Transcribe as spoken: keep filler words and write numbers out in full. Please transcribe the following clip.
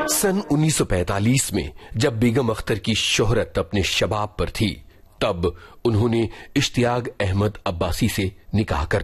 सन उन्नीस सौ पैंतालीस में जब बेगम अख्तर की शोहरत अपने शबाब पर थी, तब उन्होंने इश्तियाक अहमद अब्बासी से निकाह कर